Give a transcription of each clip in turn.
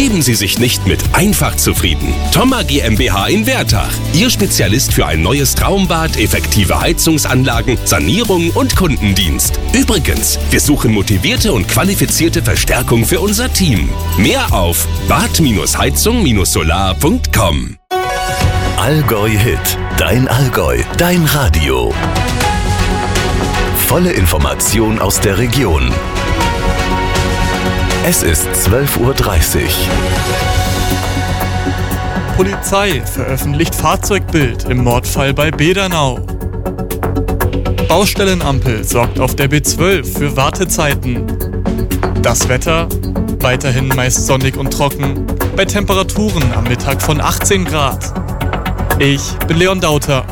Geben Sie sich nicht mit einfach zufrieden. Thoma GmbH in Wertach. Ihr Spezialist für ein neues Traumbad, effektive Heizungsanlagen, Sanierung und Kundendienst. Übrigens, wir suchen motivierte und qualifizierte Verstärkung für unser Team. Mehr auf bad-heizung-solar.com. Allgäu Hit. Dein Allgäu. Dein Radio. Volle Information aus der Region. Es ist 12:30 Uhr. Polizei veröffentlicht Fahrzeugbild im Mordfall bei Bedernau. Baustellenampel sorgt auf der B12 für Wartezeiten. Das Wetter? Weiterhin meist sonnig und trocken, bei Temperaturen am Mittag von 18 Grad. Ich bin Leon Dauter.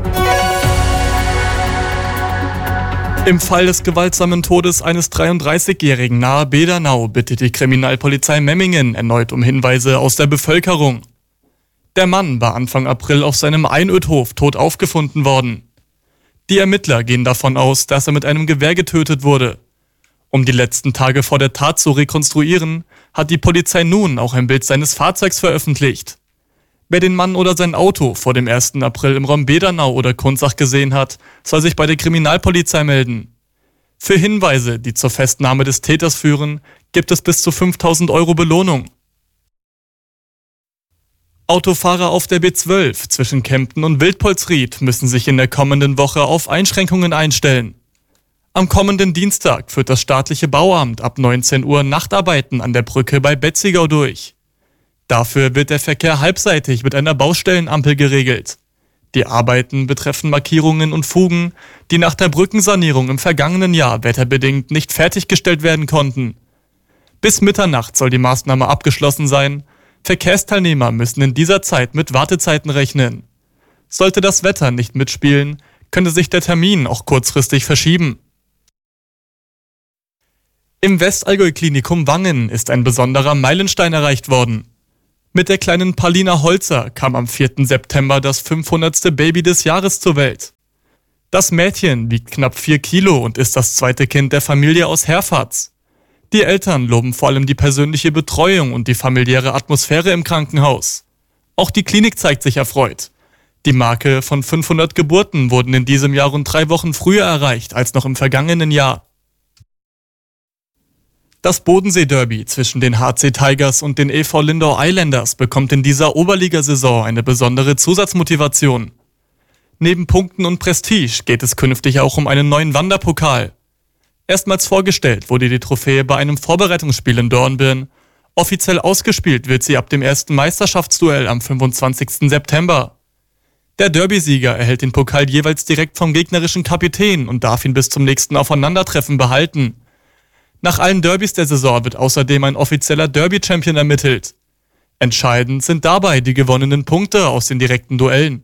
Im Fall des gewaltsamen Todes eines 33-Jährigen nahe Bedernau bittet die Kriminalpolizei Memmingen erneut um Hinweise aus der Bevölkerung. Der Mann war Anfang April auf seinem Einödhof tot aufgefunden worden. Die Ermittler gehen davon aus, dass er mit einem Gewehr getötet wurde. Um die letzten Tage vor der Tat zu rekonstruieren, hat die Polizei nun auch ein Bild seines Fahrzeugs veröffentlicht. Wer den Mann oder sein Auto vor dem 1. April im Raum Bedernau oder Kunzach gesehen hat, soll sich bei der Kriminalpolizei melden. Für Hinweise, die zur Festnahme des Täters führen, gibt es bis zu 5.000 € Belohnung. Autofahrer auf der B12 zwischen Kempten und Wildpolsried müssen sich in der kommenden Woche auf Einschränkungen einstellen. Am kommenden Dienstag führt das staatliche Bauamt ab 19 Uhr Nachtarbeiten an der Brücke bei Betzigau durch. Dafür wird der Verkehr halbseitig mit einer Baustellenampel geregelt. Die Arbeiten betreffen Markierungen und Fugen, die nach der Brückensanierung im vergangenen Jahr wetterbedingt nicht fertiggestellt werden konnten. Bis Mitternacht soll die Maßnahme abgeschlossen sein. Verkehrsteilnehmer müssen in dieser Zeit mit Wartezeiten rechnen. Sollte das Wetter nicht mitspielen, könnte sich der Termin auch kurzfristig verschieben. Im Westallgäu-Klinikum Wangen ist ein besonderer Meilenstein erreicht worden. Mit der kleinen Paulina Holzer kam am 4. September das 500. Baby des Jahres zur Welt. Das Mädchen wiegt knapp 4 Kilo und ist das zweite Kind der Familie aus Herfatz. Die Eltern loben vor allem die persönliche Betreuung und die familiäre Atmosphäre im Krankenhaus. Auch die Klinik zeigt sich erfreut. Die Marke von 500 Geburten wurden in diesem Jahr rund 3 Wochen früher erreicht als noch im vergangenen Jahr. Das Bodensee-Derby zwischen den HC Tigers und den EV Lindau Islanders bekommt in dieser Oberligasaison eine besondere Zusatzmotivation. Neben Punkten und Prestige geht es künftig auch um einen neuen Wanderpokal. Erstmals vorgestellt wurde die Trophäe bei einem Vorbereitungsspiel in Dornbirn. Offiziell ausgespielt wird sie ab dem ersten Meisterschaftsduell am 25. September. Der Derby-Sieger erhält den Pokal jeweils direkt vom gegnerischen Kapitän und darf ihn bis zum nächsten Aufeinandertreffen behalten. Nach allen Derbys der Saison wird außerdem ein offizieller Derby-Champion ermittelt. Entscheidend sind dabei die gewonnenen Punkte aus den direkten Duellen.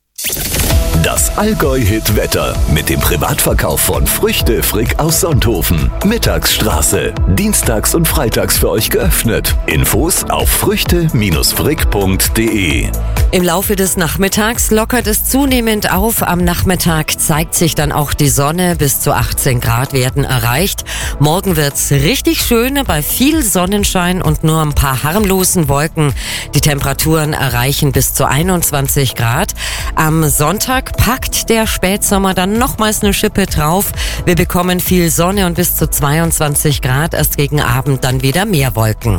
Das Allgäu-Hit-Wetter mit dem Privatverkauf von Früchte Frick aus Sonthofen. Mittagsstraße. Dienstags und freitags für euch geöffnet. Infos auf früchte-frick.de. Im Laufe des Nachmittags lockert es zunehmend auf. Am Nachmittag zeigt sich dann auch die Sonne. Bis zu 18 Grad werden erreicht. Morgen wird's richtig schön bei viel Sonnenschein und nur ein paar harmlosen Wolken. Die Temperaturen erreichen bis zu 21 Grad. Am Sonntag packt der Spätsommer dann nochmals eine Schippe drauf. Wir bekommen viel Sonne und bis zu 22 Grad. Erst gegen Abend dann wieder mehr Wolken.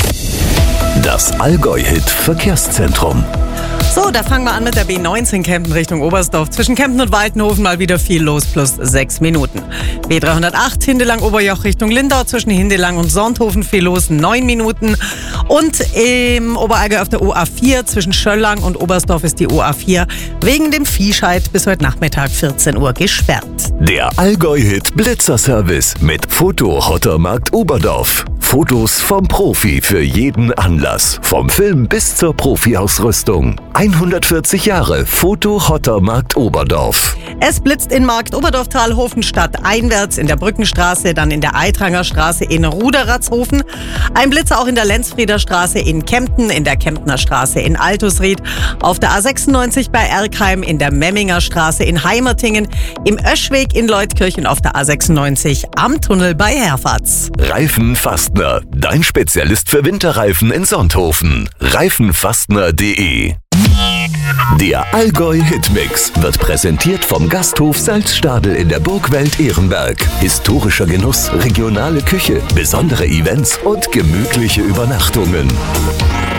Das Allgäu-Hit-Verkehrszentrum. So, da fangen wir an mit der B19 Kempten Richtung Oberstdorf. Zwischen Kempten und Waltenhofen mal wieder viel los, plus 6 Minuten. B308 Hindelang-Oberjoch Richtung Lindau, zwischen Hindelang und Sonthofen viel los, 9 Minuten. Und im Oberallgäu auf der OA4 zwischen Schöllang und Oberstdorf ist die OA4 wegen dem Viehscheid bis heute Nachmittag 14 Uhr gesperrt. Der Allgäu-Hit Blitzerservice mit Foto-Hottermarkt Oberdorf. Fotos vom Profi für jeden Anlass. Vom Film bis zur Profi-Ausrüstung. 140 Jahre Foto-Hottermarkt Oberdorf. Es blitzt in Markt Oberdorf-Talhofen-Stadt einwärts in der Brückenstraße, dann in der Eitranger Straße in Ruderatzhofen. Ein Blitzer auch in der Lenzfrieder Straße in Kempten, in der Kemptner Straße in Altusried, auf der A96 bei Erkheim, in der Memminger Straße in Heimertingen, im Öschweg in Leutkirchen, auf der A96 am Tunnel bei Herfatz. Reifenfastner Fastner, dein Spezialist für Winterreifen in Sonthofen. Reifenfastner.de. Der Allgäu Hitmix wird präsentiert vom Gasthof Salzstadel in der Burgwelt Ehrenberg. Historischer Genuss, regionale Küche, besondere Events und gemütliche Übernachtungen.